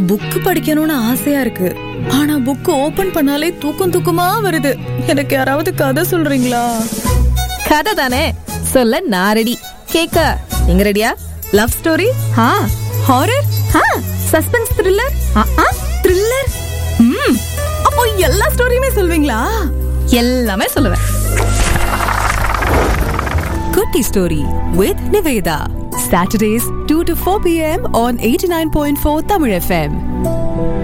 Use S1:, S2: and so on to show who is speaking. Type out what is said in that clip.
S1: Book படிக்கணும்னு ஆசையா இருக்கு. ஆனா புக் ஓபன் பண்ணாலே தூக்கமா வருது. எனக்கு யாராவது கதை சொல்றீங்களா?
S2: கதை தானே சொல்ல நான் ரெடி. கேக்க நீங்க ரெடியா? Love story, horror, suspense, thriller,
S1: thriller. அப்போ எல்லா ஸ்டோரியுமே சொல்வீங்களா?
S2: எல்லாமே சொல்லுவேன். குட்டி story with Niveda. Saturdays 2 to 4 p.m. on 89.4 Tamil FM.